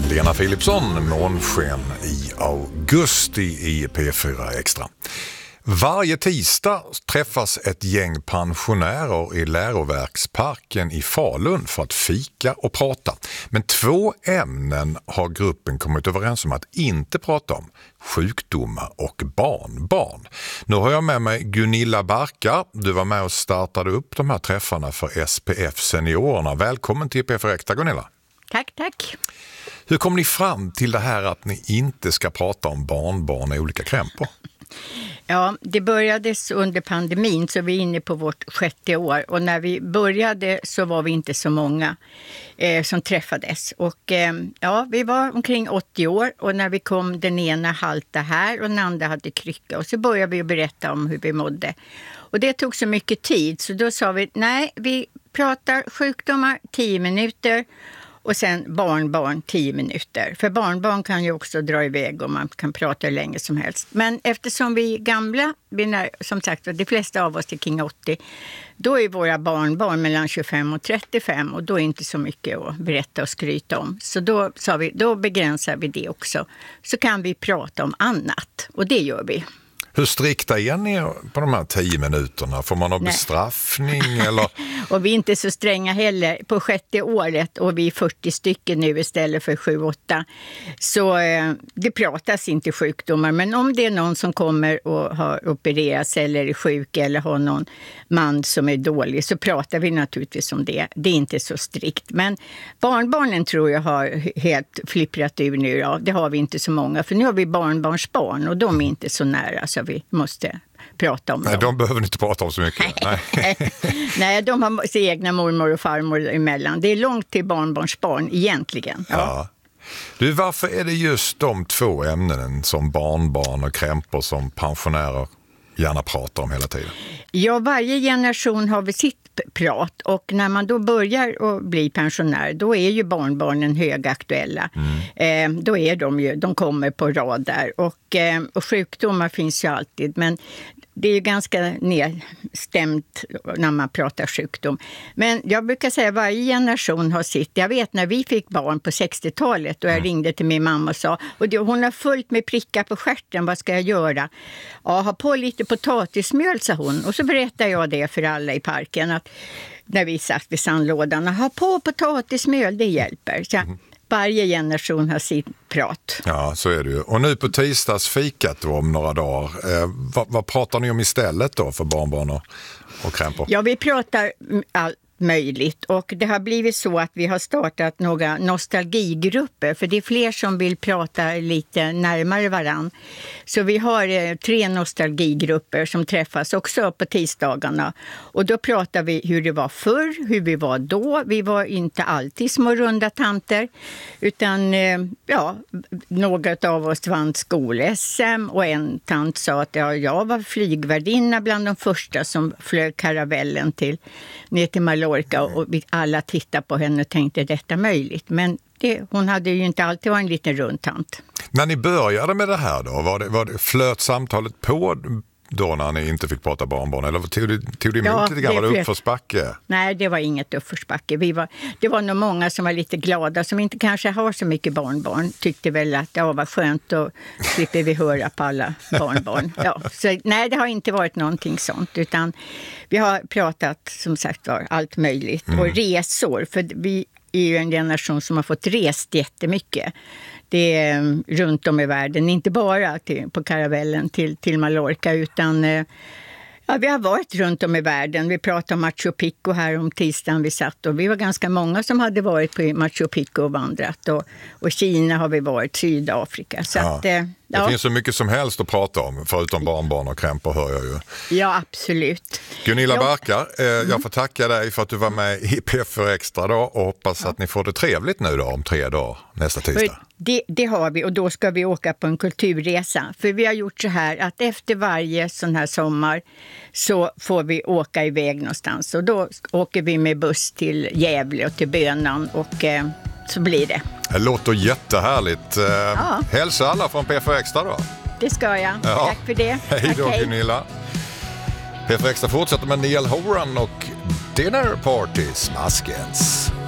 Lena Philipsson, månsken i augusti i P4 Extra. Varje tisdag träffas ett gäng pensionärer i Läroverksparken i Falun för att fika och prata. Men 2 ämnen har gruppen kommit överens om att inte prata om: sjukdomar och barnbarn. Nu har jag med mig Gunilla Barkar. Du var med och startade upp de här träffarna för SPF Seniorerna. Välkommen till P4 Extra, Gunilla. Tack. Hur kom ni fram till det här att ni inte ska prata om barnbarn i olika krämpor? Ja, det började under pandemin, så vi är inne på vårt 6:e år. Och när vi började så var vi inte så många som träffades. Och vi var omkring 80 år, och när vi kom, den ena halta här och den andra hade krycka. Och så började vi berätta om hur vi mådde. Och det tog så mycket tid, så då sa vi, nej, vi pratar sjukdomar 10 minuter. Och sen barnbarn 10 minuter. För barnbarn kan ju också dra iväg och man kan prata hur länge som helst. Men eftersom vi är gamla, som sagt, de flesta av oss är kring 80, då är våra barnbarn mellan 25 och 35 och då är inte så mycket att berätta och skryta om. Så då sa vi, då begränsar vi det också. Så kan vi prata om annat, och det gör vi. Hur strikta är ni på de här 10 minuterna? Får man någon bestraffning? Eller? Och vi är inte så stränga heller. På 6:e året, och vi är 40 stycken nu istället för 7-8. Så det pratas inte sjukdomar. Men om det är någon som kommer och har opererats eller är sjuk eller har någon man som är dålig, så pratar vi naturligtvis om det. Det är inte så strikt. Men barnbarnen tror jag har helt flipprat ur nu. Ja, det har vi inte så många. För nu har vi barnbarnsbarn och de är inte så nära, så vi måste prata om dem. Nej, de behöver inte prata om så mycket. Nej, de har sin egna mormor och farmor emellan. Det är långt till barnbarnsbarn egentligen. Ja. Du, varför är det just de 2 ämnen som barnbarn och krämpor som pensionärer gärna pratar om hela tiden? Ja, varje generation har väl sitt prat, och när man då börjar att bli pensionär, då är ju barnbarnen högaktuella. Då är de kommer på rad där, och sjukdomar finns ju alltid, men det är ju ganska nedstämt när man pratar sjukdom. Men jag brukar säga att varje generation har sitt. Jag vet när vi fick barn på 60-talet och jag ringde till min mamma och sa, och hon har fullt med prickar på stjärten, vad ska jag göra? Ja, ha på lite potatismjöl, sa hon. Och så berättade jag det för alla i parken, att när vi satt vid sandlådan, ha på potatismjöl, det hjälper. Så varje generation har sitt prat. Ja, så är det ju. Och nu på tisdagsfikat då, om några dagar, vad pratar ni om istället då för barnbarn och krämpor? Ja, vi pratar allt möjligt, och det har blivit så att vi har startat några nostalgigrupper, för det är fler som vill prata lite närmare varann. Så vi har 3 nostalgigrupper som träffas också på tisdagarna, och då pratar vi hur det var förr, hur vi var då. Vi var inte alltid små runda tanter, utan några av oss vann skol-SM, och en tant sa att jag var flygvärdinna bland de första som flög karavellen ner till Mallorca, och vi alla tittade på henne och tänkte, detta möjligt? Men hon hade ju inte alltid varit en liten rundtant. När ni började med det här då, flöt samtalet på då när ni inte fick prata barnbarn, eller tog det emot lite grann? Var det uppförsbacke? Nej, det var inget uppförsbacke. Det var nog många som var lite glada, som inte kanske har så mycket barnbarn, tyckte väl att det var skönt, och slipper vi höra på alla barnbarn. Ja, så, nej, det har inte varit någonting sånt, utan vi har pratat som sagt var allt möjligt. Och resor, för vi är ju en generation som har fått rest jättemycket. Det är runt om i världen, inte bara på karavellen till Mallorca, utan vi har varit runt om i världen. Vi pratade om Machu Picchu här om tisdagen vi satt, och vi var ganska många som hade varit på Machu Picchu och vandrat, och Kina har vi varit, Sydafrika. Så att, det finns så mycket som helst att prata om, förutom barnbarn och krämpor, hör jag ju. Ja, absolut. Gunilla Barkar, jag får tacka dig för att du var med i P4 Extra då, och hoppas att ni får det trevligt nu då om 3 dagar nästa tisdag. Det har vi, och då ska vi åka på en kulturresa. För vi har gjort så här att efter varje sån här sommar så får vi åka iväg någonstans. Och då åker vi med buss till Gävle och till Bönan, och så blir det. Det låter jättehärligt. Hälsa alla från P4 Extra då. Det ska jag. Ja. Tack för det. Hej då, Gunilla. P4 Extra fortsätter med Neil Horan och Dinner Party Smaskens.